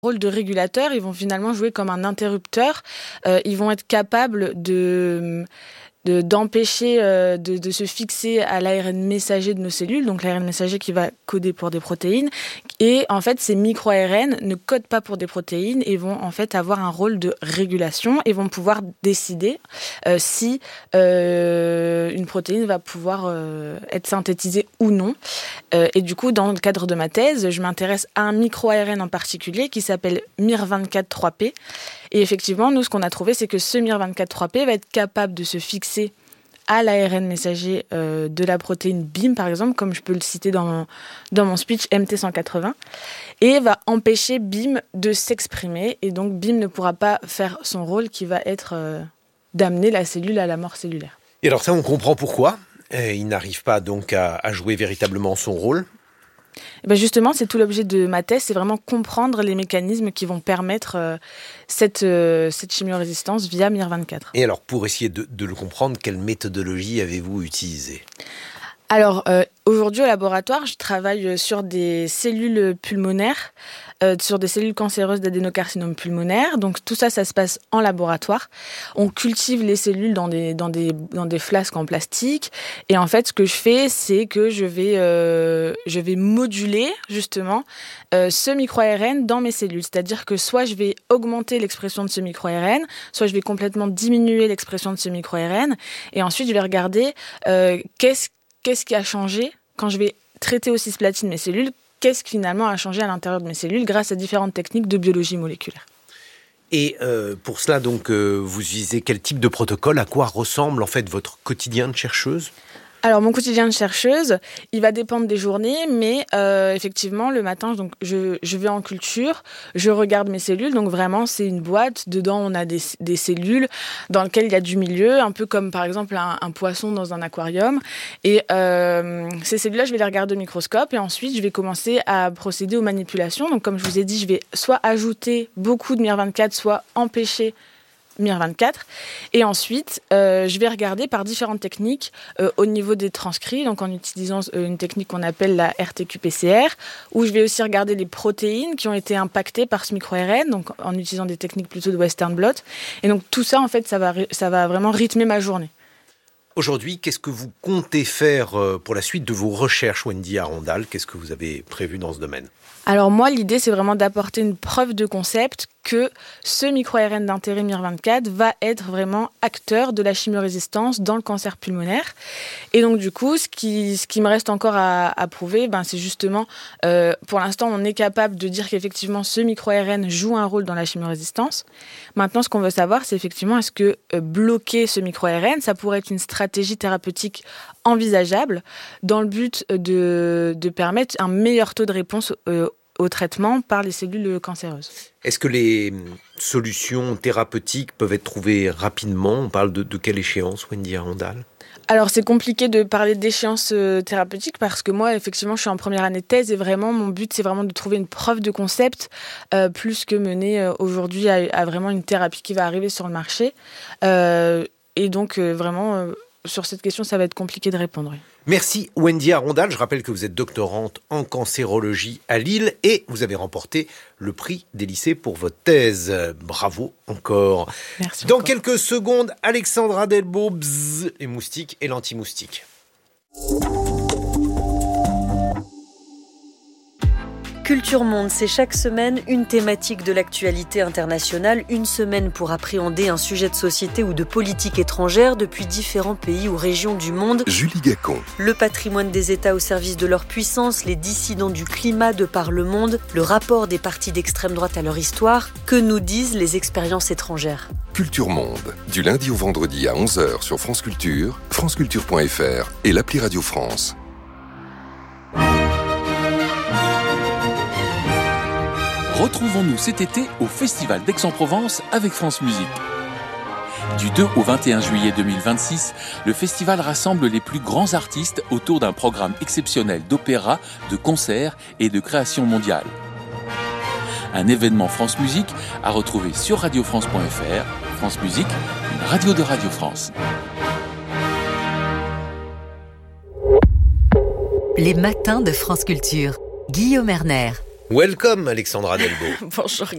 rôle de régulateur. Ils vont finalement jouer comme un interrupteur. Ils vont être capables d'empêcher de se fixer à l'ARN messager de nos cellules, donc l'ARN messager qui va coder pour des protéines. Et en fait, ces micro-ARN ne codent pas pour des protéines et vont en fait avoir un rôle de régulation et vont pouvoir décider si une protéine va pouvoir être synthétisée ou non. Et du coup, dans le cadre de ma thèse, je m'intéresse à un micro-ARN en particulier qui s'appelle miR24-3P. Et effectivement, nous, ce qu'on a trouvé, c'est que ce miR24-3P va être capable de se fixer à l'ARN messager de la protéine BIM, par exemple, comme je peux le citer dans mon speech MT180, et va empêcher BIM de s'exprimer. Et donc, BIM ne pourra pas faire son rôle qui va être d'amener la cellule à la mort cellulaire. Et alors ça, on comprend pourquoi. Il n'arrive pas donc à jouer véritablement son rôle. Et ben justement, c'est tout l'objet de ma thèse, c'est vraiment comprendre les mécanismes qui vont permettre cette chimiorésistance via miR24. Et alors, pour essayer de le comprendre, quelle méthodologie avez-vous utilisée ? Alors, aujourd'hui au laboratoire, je travaille sur des cellules pulmonaires, sur des cellules cancéreuses d'adénocarcinome pulmonaire. Donc tout ça, ça se passe en laboratoire. On cultive les cellules dans des flasques en plastique. Et en fait, ce que je fais, c'est que je vais moduler justement ce micro-ARN dans mes cellules. C'est-à-dire que soit je vais augmenter l'expression de ce micro-ARN, soit je vais complètement diminuer l'expression de ce micro-ARN. Et ensuite, je vais regarder qu'est-ce qui a changé quand je vais traiter au cisplatine mes cellules. Qu'est-ce qui finalement a changé à l'intérieur de mes cellules grâce à différentes techniques de biologie moléculaire. Et pour cela, donc, vous utilisez quel type de protocole ? À quoi ressemble en fait votre quotidien de chercheuse ? Alors, mon quotidien de chercheuse, il va dépendre des journées, mais effectivement, le matin, donc, je vais en culture, je regarde mes cellules. Donc, vraiment, c'est une boîte. Dedans, on a des cellules dans lesquelles il y a du milieu, un peu comme, par exemple, un poisson dans un aquarium. Et ces cellules-là, je vais les regarder au microscope. Et ensuite, je vais commencer à procéder aux manipulations. Donc, comme je vous ai dit, je vais soit ajouter beaucoup de miR24, soit empêcher miR24. Et ensuite, je vais regarder par différentes techniques au niveau des transcrits, donc en utilisant une technique qu'on appelle la RTQ-PCR, où je vais aussi regarder les protéines qui ont été impactées par ce micro-ARN, donc en utilisant des techniques plutôt de Western blot. Et donc tout ça, en fait, ça va vraiment rythmer ma journée. Aujourd'hui, qu'est-ce que vous comptez faire pour la suite de vos recherches, Wendy Arondal ? Qu'est-ce que vous avez prévu dans ce domaine ? Alors moi, l'idée, c'est vraiment d'apporter une preuve de concept que ce micro-ARN d'intérêt miR24 va être vraiment acteur de la chimiorésistance dans le cancer pulmonaire. Et donc du coup, ce qui me reste encore à prouver, c'est justement, pour l'instant, on est capable de dire qu'effectivement, ce micro-ARN joue un rôle dans la chimiorésistance. Maintenant, ce qu'on veut savoir, c'est effectivement, est-ce que bloquer ce micro-ARN, ça pourrait être une stratégie thérapeutique envisageable dans le but de permettre un meilleur taux de réponse au traitement par les cellules cancéreuses. Est-ce que les solutions thérapeutiques peuvent être trouvées rapidement ? On parle de quelle échéance, Wendy Arondal ? Alors, c'est compliqué de parler d'échéance thérapeutique parce que moi, effectivement, je suis en première année de thèse et vraiment, mon but, c'est vraiment de trouver une preuve de concept plus que mener aujourd'hui à vraiment une thérapie qui va arriver sur le marché. Et donc, vraiment, sur cette question, ça va être compliqué de répondre. Oui. Merci Wendy Arondal. Je rappelle que vous êtes doctorante en cancérologie à Lille et vous avez remporté le prix des lycées pour votre thèse. Bravo encore. Merci Dans encore. quelques secondes, Alexandra Delbo, les moustiques et l'anti-moustique. Culture Monde, c'est chaque semaine une thématique de l'actualité internationale, une semaine pour appréhender un sujet de société ou de politique étrangère depuis différents pays ou régions du monde. Julie Gacon. Le patrimoine des États au service de leur puissance, les dissidents du climat de par le monde, le rapport des partis d'extrême droite à leur histoire, que nous disent les expériences étrangères. Culture Monde, du lundi au vendredi à 11h sur France Culture, franceculture.fr et l'appli Radio France. Retrouvons-nous cet été au Festival d'Aix-en-Provence avec France Musique. Du 2 au 21 juillet 2026, le festival rassemble les plus grands artistes autour d'un programme exceptionnel d'opéra, de concerts et de création mondiale. Un événement France Musique à retrouver sur radiofrance.fr. France Musique, une radio de Radio France. Les matins de France Culture. Guillaume Erner. Welcome Alexandra Delbo. Bonjour.